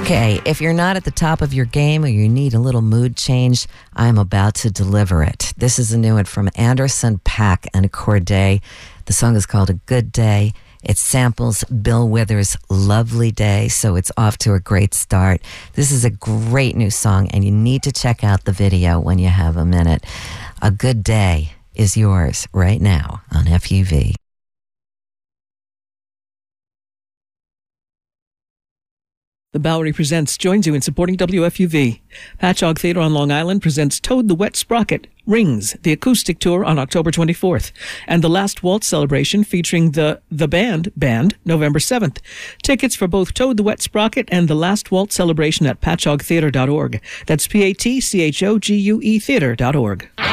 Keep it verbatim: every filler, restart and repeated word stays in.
Okay, if you're not at the top of your game or you need a little mood change, I'm about to deliver it. This is a new one from Anderson .Paak and Corday. The song is called A Good Day. It samples Bill Withers' Lovely Day, so it's off to a great start. This is a great new song, and you need to check out the video when you have a minute. A Good Day is yours right now on F U V. The Bowery Presents joins you in supporting W F U V. Patchogue Theatre on Long Island presents Toad the Wet Sprocket, Rings, the acoustic tour on October twenty-fourth, and the Last Waltz celebration featuring the The Band Band November seventh. Tickets for both Toad the Wet Sprocket and the Last Waltz celebration at patchogue theatre dot org. That's P A T C H O G U E theatre dot org.